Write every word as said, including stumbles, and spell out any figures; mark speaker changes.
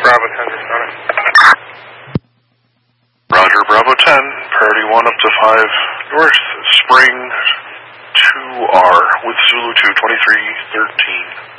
Speaker 1: Bravo ten, responding.
Speaker 2: Roger, Bravo ten, priority one up to five north, spring two R with Zulu two, twenty-three thirteen.